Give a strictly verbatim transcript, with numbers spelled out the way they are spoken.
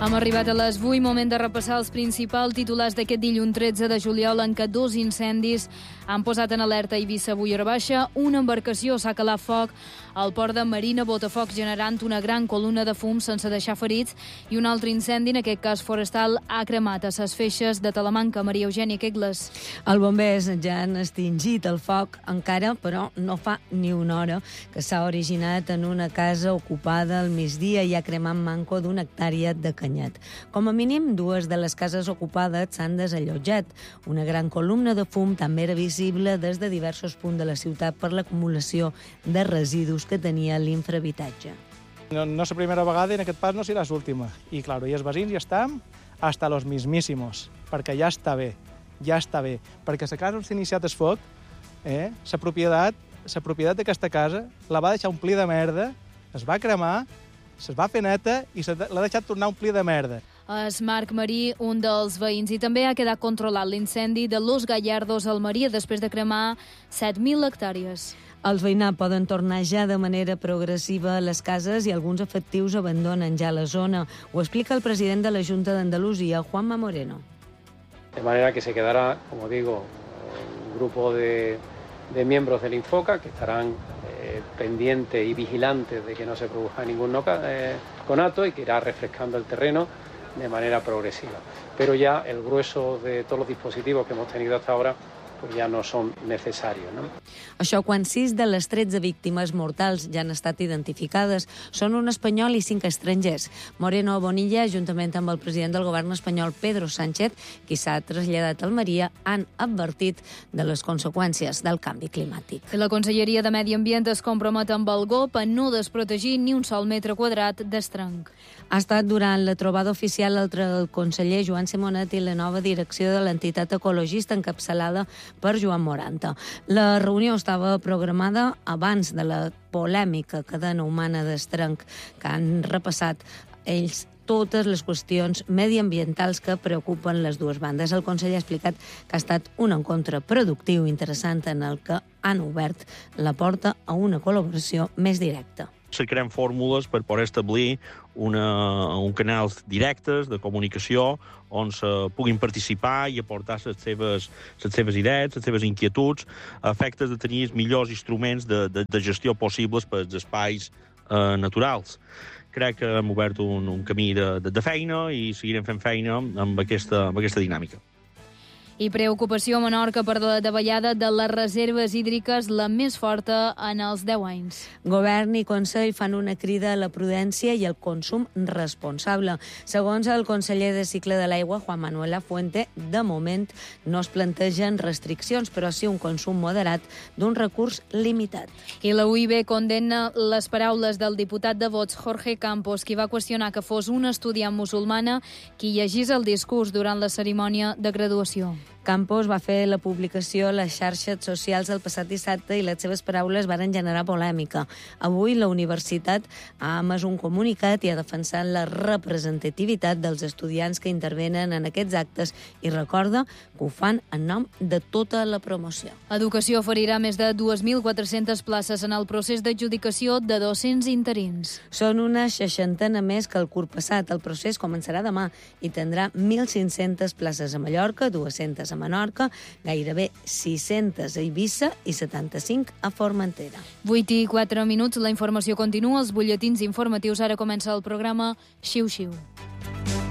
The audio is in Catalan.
Hem arribat a les vuit, moment de repassar els principals titulars d'aquest dilluns tretze de juliol, en què dos incendis han posat en alerta a Eivissa, Boira Baixa. Una embarcació s'ha calat foc al port de Marina Botafocs, generant una gran columna de fum sense deixar ferits, i un altre incendi, en aquest cas forestal, ha cremat a ses Feixes de Talamanca. Maria Eugènia Quegles. Els bombers ja han extingit el foc encara, però no fa ni una hora que s'ha originat en una casa ocupada al migdia i ha cremat manco d'una hectàrea de canyet. Com a mínim, dues de les cases ocupades s'han desallotjat. Una gran columna de fum també era visible des de diversos punts de la ciutat per l'acumulació de residus que tenia l'infrahabitatge. No, no és la primera vegada i en aquest pas no serà l'última. I, clar, i els veïns ja estan hasta los mismísimos, perquè ja està bé, ja està bé. Perquè la casa on s'ha iniciat el foc, eh, la propietat, la propietat d'aquesta casa la va deixar omplir de merda, es va cremar, se'ls va fer neta i l'ha deixat tornar a omplir de merda. És Marc Marí, un dels veïns, i també ha quedat controlat l'incendi de Los Gallardos al Maria després de cremar set mil hectàrees. Els veïnats poden tornar ja de manera progressiva a les cases i alguns efectius abandonen ja la zona. Ho explica el president de la Junta d'Andalusia, Juanma Moreno. De manera que se quedará, como digo, un grupo de, de miembros del Infoca que estarán eh, pendientes y vigilantes de que no se produzca ningún noca, eh, conato y que irá refrescando el terreno de manera progresiva. Pero ya el grueso de todos los dispositivos que hemos tenido hasta ahora pues ja no són necessaris. No? Això quan sis de les tretze víctimes mortals ja han estat identificades. Són un espanyol i cinc estrangers. Moreno Bonilla, juntament amb el president del govern espanyol, Pedro Sánchez, qui s'ha traslladat a Almeria, han advertit de les conseqüències del canvi climàtic. La Conselleria de Medi Ambient es compromet amb el G O P a no desprotegir ni un sol metre quadrat d'estranc. Ha estat durant la trobada oficial entre el conseller Joan Simonet i la nova direcció de l'entitat ecologista encapçalada per Joan Moranta. La reunió estava programada abans de la polèmica cadena humana d'estranc que han repassat ells totes les qüestions mediambientals que preocupen les dues bandes. El conseller ha explicat que ha estat un encontre productiu i interessant en el que han obert la porta a una col·laboració més directa. Se creen fórmules per poder establir una, un canals directes de comunicació on se puguin participar i aportar les seves, les seves idees, les seves inquietuds, a efectes de tenir els millors instruments de, de, de gestió possibles per als espais eh, naturals. Crec que hem obert un, un camí de, de, de feina i seguirem fent feina amb aquesta, amb aquesta dinàmica. I preocupació a Menorca per la davallada de les reserves hídriques, la més forta en els deu anys. Govern i Consell fan una crida a la prudència i al consum responsable. Segons el conseller de Cicle de l'Aigua, Juan Manuel Lafuente, de moment no es plantegen restriccions, però sí un consum moderat d'un recurs limitat. I la U I B condemna les paraules del diputat de Vox, Jorge Campos, qui va qüestionar que fos una estudiant musulmana qui llegís el discurs durant la cerimònia de graduació. Campos va fer la publicació a les xarxes socials el passat dissabte i les seves paraules varen generar polèmica. Avui la universitat ha emès un comunicat i ha defensat la representativitat dels estudiants que intervenen en aquests actes i recorda que ho fan en nom de tota la promoció. Educació oferirà més de dues mil quatre-centes places en el procés d'adjudicació de dos-cents interins. Són una seixantena més que el curs passat. El procés començarà demà i tindrà mil cinc-centes places a Mallorca, dues-centes a Menorca, gairebé sis-centes a Eivissa i setanta-cinc a Formentera. vuit i quatre minuts, la informació continua, els butlletins informatius. Ara comença el programa Xiu Xiu.